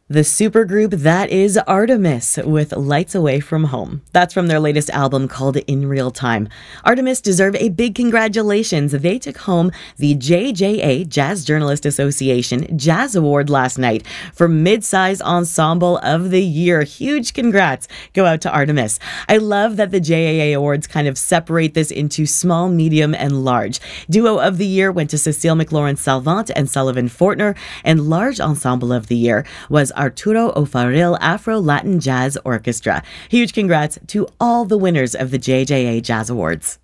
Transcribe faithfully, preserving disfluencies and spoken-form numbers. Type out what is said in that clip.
The supergroup that is Artemis with Lights Away from Home. That's from their latest album called In Real Time. Artemis deserve a big congratulations. They took home the J J A, Jazz Journalist Association, Jazz Award last night for Mid-Size Ensemble of the Year. Huge congrats go out to Artemis. I love that the J A A Awards kind of separate this into small, medium, and large. Duo of the Year went to Cecile McLaurin-Salvant and Sullivan Fortner, and Large Ensemble of the Year was Arturo O'Farrill Afro-Latin Jazz Orchestra. Huge congrats to all the winners of the J J A Jazz Awards.